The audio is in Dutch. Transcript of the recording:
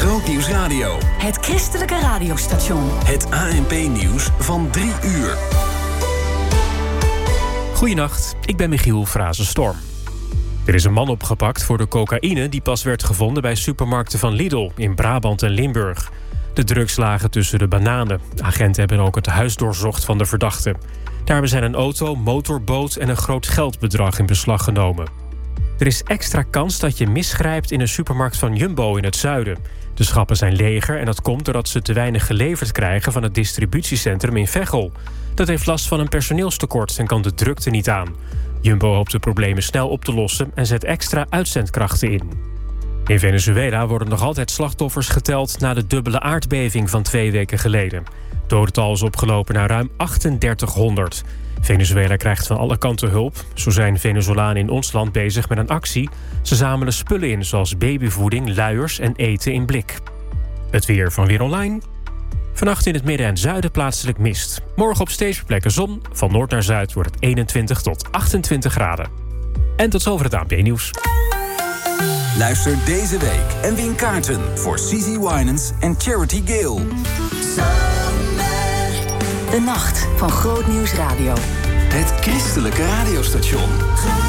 Grootnieuws Radio. Het christelijke radiostation. Het ANP-nieuws van 3 uur. Goedenacht, ik ben Michiel Frazenstorm. Er is een man opgepakt voor de cocaïne die pas werd gevonden bij supermarkten van Lidl in Brabant en Limburg. De drugs lagen tussen de bananen. Agenten hebben ook het huis doorzocht van de verdachte. Daarbij zijn een auto, motorboot en een groot geldbedrag in beslag genomen. Er is extra kans dat je misgrijpt in een supermarkt van Jumbo in het zuiden. De schappen zijn leger en dat komt doordat ze te weinig geleverd krijgen van het distributiecentrum in Veghel. Dat heeft last van een personeelstekort en kan de drukte niet aan. Jumbo hoopt de problemen snel op te lossen en zet extra uitzendkrachten in. In Venezuela worden nog altijd slachtoffers geteld na de dubbele aardbeving van 2 weken geleden. Het dodental is opgelopen naar ruim 3800. Venezuela krijgt van alle kanten hulp. Zo zijn Venezolanen in ons land bezig met een actie. Ze zamelen spullen in zoals babyvoeding, luiers en eten in blik. Het weer van Weer Online. Vannacht in het midden en zuiden plaatselijk mist. Morgen op steeds meer plekken zon. Van noord naar zuid wordt het 21 tot 28 graden. En tot zover het ANP-nieuws. Luister deze week en win kaarten voor CeCe Winans en Charity Gale. De nacht van Grootnieuws Radio. Het christelijke radiostation.